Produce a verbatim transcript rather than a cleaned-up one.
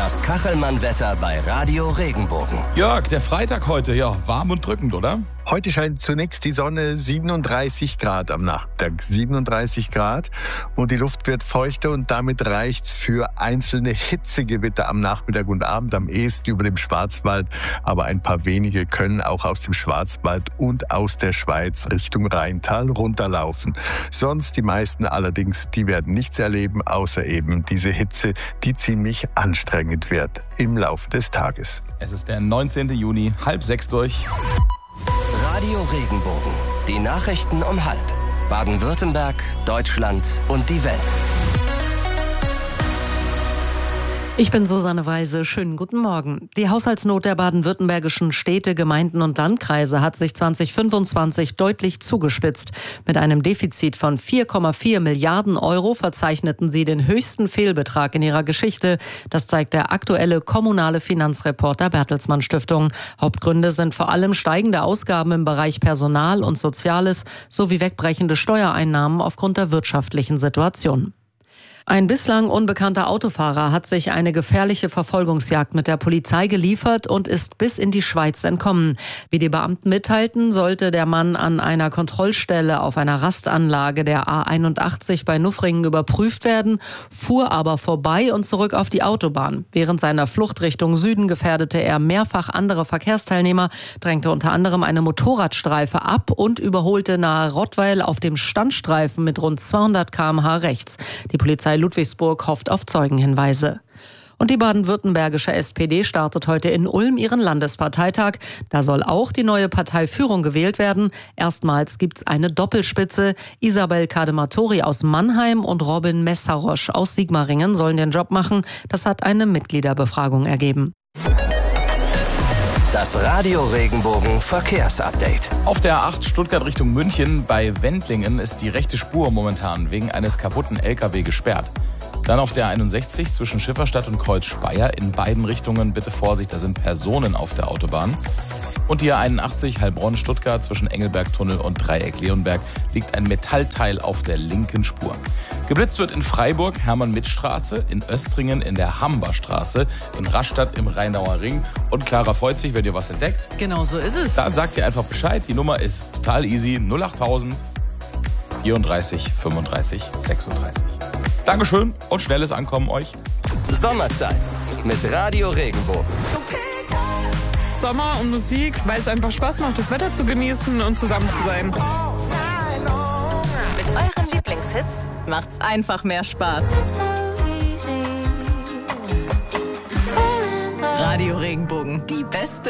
Das Kachelmann-Wetter bei Radio Regenbogen. Jörg, der Freitag heute, ja, warm und drückend, oder? Heute scheint zunächst die Sonne, siebenunddreißig Grad am Nachmittag. siebenunddreißig Grad und die Luft wird feuchter und damit reicht's für einzelne Hitzegewitter am Nachmittag und Abend, am ehesten über dem Schwarzwald. Aber ein paar wenige können auch aus dem Schwarzwald und aus der Schweiz Richtung Rheintal runterlaufen. Sonst die meisten allerdings, die werden nichts erleben, außer eben diese Hitze, die ziemlich anstrengend wird im Laufe des Tages. Es ist der neunzehnten Juni, halb sechs durch. Radio Regenbogen. Die Nachrichten um halb. Baden-Württemberg, Deutschland und die Welt. Ich bin Susanne Weise. Schönen guten Morgen. Die Haushaltsnot der baden-württembergischen Städte, Gemeinden und Landkreise hat sich zwanzig fünfundzwanzig deutlich zugespitzt. Mit einem Defizit von vier Komma vier Milliarden Euro verzeichneten sie den höchsten Fehlbetrag in ihrer Geschichte. Das zeigt der aktuelle kommunale Finanzreport der Bertelsmann Stiftung. Hauptgründe sind vor allem steigende Ausgaben im Bereich Personal und Soziales sowie wegbrechende Steuereinnahmen aufgrund der wirtschaftlichen Situation. Ein bislang unbekannter Autofahrer hat sich eine gefährliche Verfolgungsjagd mit der Polizei geliefert und ist bis in die Schweiz entkommen. Wie die Beamten mitteilten, sollte der Mann an einer Kontrollstelle auf einer Rastanlage der A einundachtzig bei Nuffringen überprüft werden, fuhr aber vorbei und zurück auf die Autobahn. Während seiner Flucht Richtung Süden gefährdete er mehrfach andere Verkehrsteilnehmer, drängte unter anderem eine Motorradstreife ab und überholte nahe Rottweil auf dem Standstreifen mit rund zweihundert Kilometer pro Stunde rechts. Die Polizei Ludwigsburg hofft auf Zeugenhinweise. Und die baden-württembergische S P D startet heute in Ulm ihren Landesparteitag. Da soll auch die neue Parteiführung gewählt werden. Erstmals gibt's eine Doppelspitze. Isabel Kadematori aus Mannheim und Robin Messarosch aus Sigmaringen sollen den Job machen. Das hat eine Mitgliederbefragung ergeben. Das Radio Regenbogen Verkehrsupdate. Auf der A acht Stuttgart Richtung München bei Wendlingen ist die rechte Spur momentan wegen eines kaputten L K W gesperrt. Dann auf der einundsechzig zwischen Schifferstadt und Kreuz Speyer in beiden Richtungen bitte Vorsicht, da sind Personen auf der Autobahn. Und die A einundachtzig Heilbronn-Stuttgart zwischen Engelbergtunnel und Dreieck-Leonberg liegt ein Metallteil auf der linken Spur. Geblitzt wird in Freiburg, Hermann-Mitt-Straße, in Östringen in der Hamberstraße, in Rastatt im Rheinauer Ring. Und Clara freut sich, wenn ihr was entdeckt. Genau so ist es. Dann sagt ihr einfach Bescheid. Die Nummer ist total easy. null achttausend vierunddreißig fünfunddreißig sechsunddreißig. Dankeschön und schnelles Ankommen euch. Sommerzeit mit Radio Regenbogen. Sommer und Musik, weil es einfach Spaß macht, das Wetter zu genießen und zusammen zu sein. Mit euren Lieblingshits macht's einfach mehr Spaß. Radio Regenbogen, die beste